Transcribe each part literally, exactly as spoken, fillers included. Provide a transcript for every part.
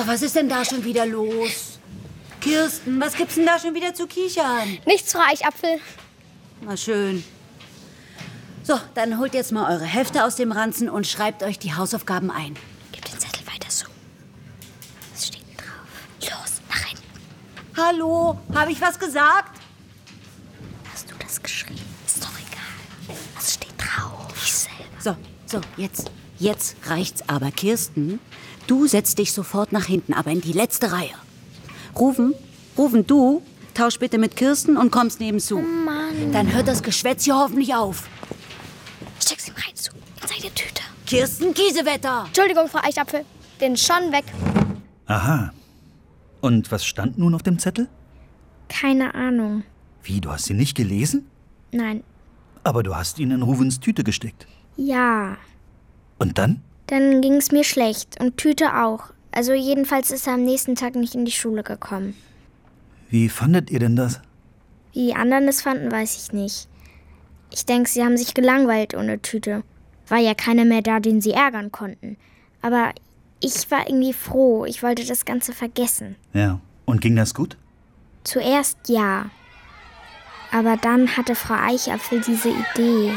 Oh, was ist denn da schon wieder los? Kirsten, was gibt's denn da schon wieder zu kichern? Nichts, Frau Eichapfel. Na schön. So, dann holt jetzt mal eure Hefte aus dem Ranzen und schreibt euch die Hausaufgaben ein. Gib den Zettel weiter so. Was steht denn drauf? Los, nach hinten. Hallo, habe ich was gesagt? Hast du das geschrieben? Ist doch egal. Was steht drauf? Ich selber. So, so, jetzt, jetzt reicht's aber. Kirsten, du setzt dich sofort nach hinten, aber in die letzte Reihe. Rufen, Rufen, du tausch bitte mit Kirsten und kommst nebenzu. Oh Mann. Dann hört das Geschwätz hier hoffentlich auf. Steck's ihm rein zu. In seine Tüte. Kirsten Kiesewetter. Entschuldigung, Frau Eichapfel. Den schon weg. Aha. Und was stand nun auf dem Zettel? Keine Ahnung. Wie, du hast ihn nicht gelesen? Nein. Aber du hast ihn in Ruvens Tüte gesteckt. Ja. Und dann? Dann ging's mir schlecht. Und Tüte auch. Also jedenfalls ist er am nächsten Tag nicht in die Schule gekommen. Wie fandet ihr denn das? Wie die anderen es fanden, weiß ich nicht. Ich denke, sie haben sich gelangweilt ohne Tüte. War ja keiner mehr da, den sie ärgern konnten. Aber ich war irgendwie froh. Ich wollte das Ganze vergessen. Ja. Und ging das gut? Zuerst ja. Aber dann hatte Frau Eichapfel diese Idee.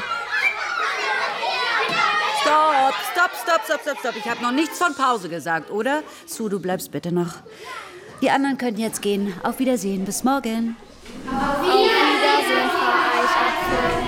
Stopp, stopp, stopp, stopp, stopp, stopp. Ich habe noch nichts von Pause gesagt, oder? Sue, du bleibst bitte noch. Die anderen können jetzt gehen. Auf Wiedersehen. Bis morgen. Auf Wiedersehen, Frau Eichapfel.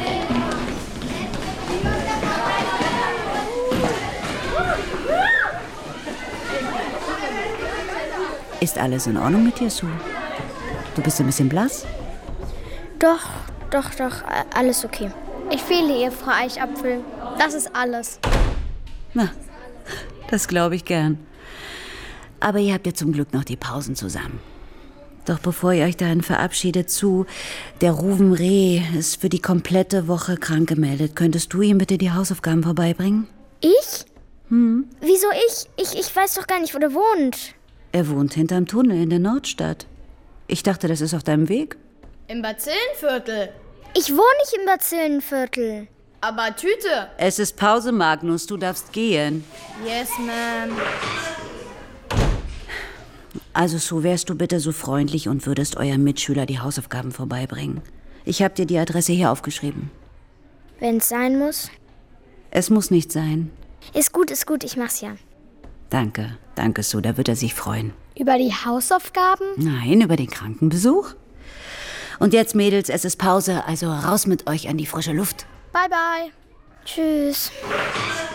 Ist alles in Ordnung mit dir, Sue? Du bist ein bisschen blass? Doch, doch, doch, alles okay. Ich fehle ihr, Frau Eichapfel. Das ist alles. Na, das glaube ich gern. Aber ihr habt ja zum Glück noch die Pausen zusammen. Doch bevor ihr euch dahin verabschiedet, Sue, der Ruven Reh ist für die komplette Woche krank gemeldet. Könntest du ihm bitte die Hausaufgaben vorbeibringen? Ich? Hm? Wieso ich? Ich, ich weiß doch gar nicht, wo der wohnt. Er wohnt hinterm Tunnel in der Nordstadt. Ich dachte, das ist auf deinem Weg. Im Bazillenviertel. Ich wohne nicht im Bazillenviertel. Aber Tüte. Es ist Pause, Magnus. Du darfst gehen. Yes, ma'am. Also, Sue, wärst du bitte so freundlich und würdest eurem Mitschüler die Hausaufgaben vorbeibringen. Ich habe dir die Adresse hier aufgeschrieben. Wenn's sein muss. Es muss nicht sein. Ist gut, ist gut, ich mach's ja. Danke, danke, Sue, da wird er sich freuen. Über die Hausaufgaben? Nein, über den Krankenbesuch. Und jetzt, Mädels, es ist Pause, also raus mit euch an die frische Luft. Bye, bye. Tschüss.